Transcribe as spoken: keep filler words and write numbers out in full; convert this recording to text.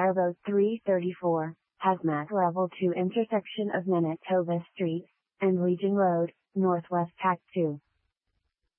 Airboat three thirty-four, Hazmat Level two intersection of Manitoba Street and Legion Road, Northwest Act two.